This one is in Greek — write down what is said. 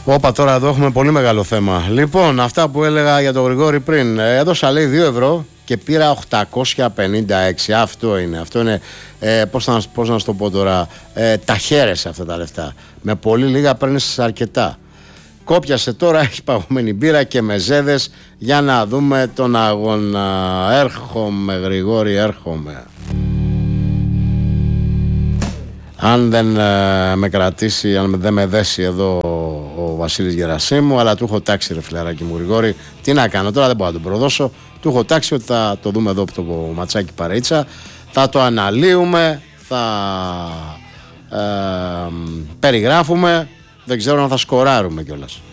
Όπα, τώρα εδώ έχουμε πολύ μεγάλο θέμα. Λοιπόν, αυτά που έλεγα για τον Γρηγόρη πριν. Έδωσα λέει 2 ευρώ και πήρα 856. Αυτό είναι. Πώς να σου το πω τώρα. Τα χαίρεσαι αυτά τα λεφτά. Με πολύ λίγα παίρνεις αρκετά. Κόπιασε τώρα, έχει παγωμένη μπύρα και μεζέδες για να δούμε τον αγώνα. Έρχομαι Γρηγόρη, έρχομαι. Αν δεν με κρατήσει, αν δεν με δέσει εδώ ο Βασίλης Γερασίμου, αλλά του έχω τάξει ρε φιλαράκι μου Γρηγόρη, τι να κάνω τώρα, δεν μπορώ να τον προδώσω. Του έχω τάξει ότι θα το δούμε εδώ από το ματσάκι Παρίτσα, θα το αναλύουμε, θα περιγράφουμε, δεν ξέρω αν θα σκοράρουμε κιόλας.